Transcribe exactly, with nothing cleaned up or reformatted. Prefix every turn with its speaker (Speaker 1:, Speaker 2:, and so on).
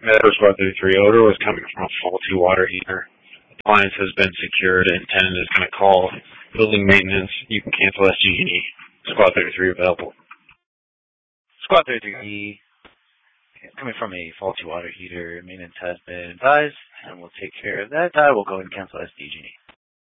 Speaker 1: Metro Squad thirty-three, odor was coming from a faulty water heater. Appliance has been secured and tenant is going to call building maintenance. You can cancel S G and E. Squad thirty-three available.
Speaker 2: Squad thirty-three, coming from a faulty water heater, maintenance has been advised, and we'll take care of that. I will go and cancel S D G and E.